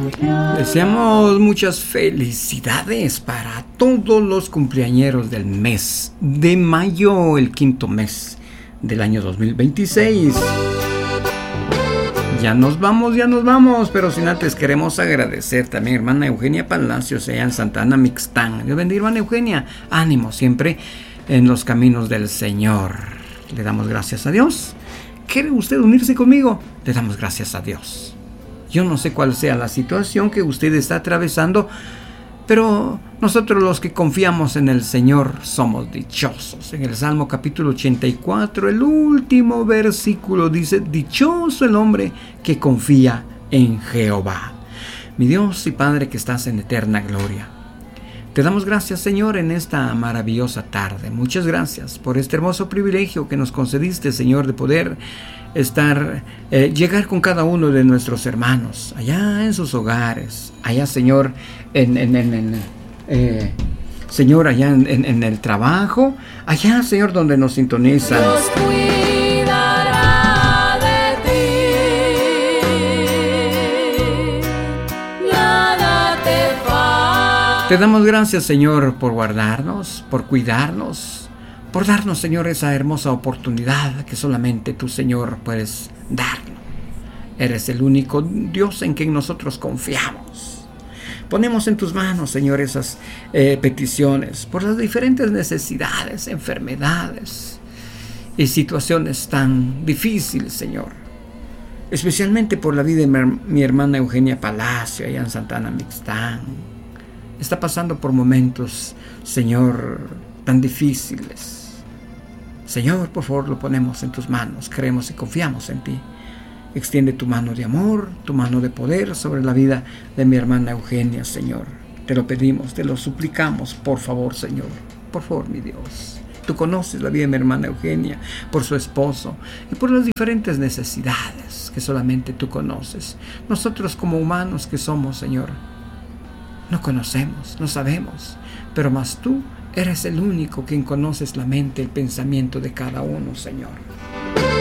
Deseamos muchas felicidades para todos los cumpleañeros del mes de mayo, el quinto mes del año 2026. Ya nos vamos, pero sin antes queremos agradecer también a hermana Eugenia Palacios allá en Santa Ana Mixtán. Dios bendiga, hermana Eugenia. Ánimo siempre en los caminos del Señor. Le damos gracias a Dios. ¿Quiere usted unirse conmigo? Le damos gracias a Dios. Yo no sé cuál sea la situación que usted está atravesando, pero nosotros los que confiamos en el Señor somos dichosos. En el Salmo capítulo 84, el último versículo dice: dichoso el hombre que confía en Jehová. Mi Dios y Padre que estás en eterna gloria, te damos gracias, Señor, en esta maravillosa tarde. Muchas gracias por este hermoso privilegio que nos concediste, Señor, de poder llegar con cada uno de nuestros hermanos allá en sus hogares, allá, Señor, Señor, allá en el trabajo, allá, Señor, donde nos sintonizan. Dios cuidará de ti, nada te falta. Te damos gracias, Señor, por guardarnos, por cuidarnos, por darnos, Señor, esa hermosa oportunidad que solamente tú, Señor, puedes darnos. Eres el único Dios en quien nosotros confiamos. Ponemos en tus manos, Señor, esas peticiones por las diferentes necesidades, enfermedades y situaciones tan difíciles, Señor. Especialmente por la vida de mi hermana Eugenia Palacio, allá en Santa Ana Mixtán. Está pasando por momentos, Señor, tan difíciles. Señor, por favor, lo ponemos en tus manos. Creemos y confiamos en ti. Extiende tu mano de amor, tu mano de poder sobre la vida de mi hermana Eugenia, Señor. Te lo pedimos, te lo suplicamos, por favor, Señor. Por favor, mi Dios. Tú conoces la vida de mi hermana Eugenia, por su esposo y por las diferentes necesidades que solamente tú conoces. Nosotros como humanos que somos, Señor, no conocemos, no sabemos, pero más tú eres el único quien conoces la mente, el pensamiento de cada uno, Señor.